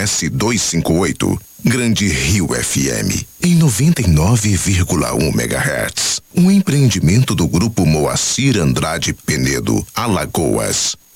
S258. Grande Rio FM, em 99,1 MHz. Um empreendimento do Grupo Moacir Andrade Penedo, Alagoas.